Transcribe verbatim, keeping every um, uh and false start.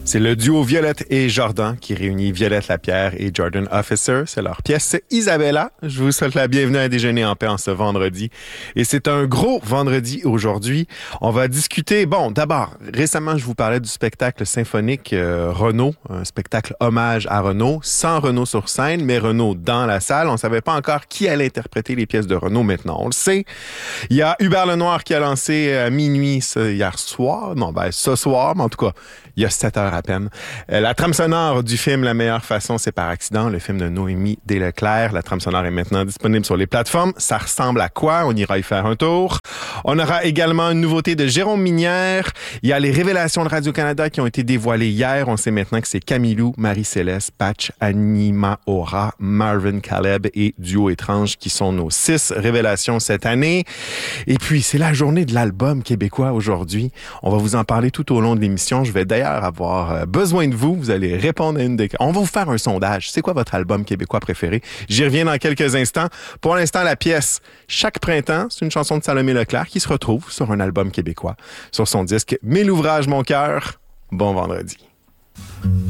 C'est le duo Violette et Jordan qui réunit Violette Lapierre et Jordan Officer. C'est leur pièce Isabella. Je vous souhaite la bienvenue à Déjeuner en paix en ce vendredi. Et c'est un gros vendredi aujourd'hui. On va discuter, bon, d'abord, récemment, je vous parlais du spectacle symphonique euh, Renaud, un spectacle hommage à Renaud, sans Renaud sur scène, mais Renaud dans la salle. On ne savait pas encore qui allait interpréter les pièces de Renaud. Maintenant, on le sait. Il y a Hubert Lenoir qui a lancé à minuit ce, hier soir. Non, ben, ce soir, mais en tout cas, il y a sept heures à peine. Euh, la trame sonore du film La meilleure façon, c'est par accident, le film de Noémie Desleclerc. La trame sonore est maintenant disponible sur les plateformes. Ça ressemble à quoi? On ira y faire un tour. On aura également une nouveauté de Jérôme Minière. Il y a les révélations de Radio-Canada qui ont été dévoilées hier. On sait maintenant que c'est Camilou, Marie-Céleste, Patch, Anima Aura, Marvin Caleb et Duo Étrange qui sont nos six révélations cette année. Et puis, c'est la journée de l'album québécois aujourd'hui. On va vous en parler tout au long de l'émission. Je vais d'ailleurs avoir besoin de vous. Vous allez répondre à une des... On va vous faire un sondage. C'est quoi votre album québécois préféré? J'y reviens dans quelques instants. Pour l'instant, la pièce Chaque printemps, c'est une chanson de Salomé Leclerc qui se retrouve sur un album québécois, sur son disque Mille ouvrages, mon cœur. Bon vendredi.